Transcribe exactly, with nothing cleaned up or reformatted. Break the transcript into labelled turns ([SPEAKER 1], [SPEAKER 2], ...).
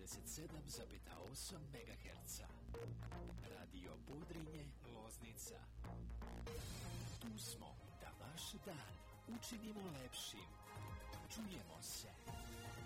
[SPEAKER 1] devedeset sedam zarez osam megaherca. Radio Podrinje, Loznica. Tu smo da vaš dan učinimo lepšim. Čujemo se.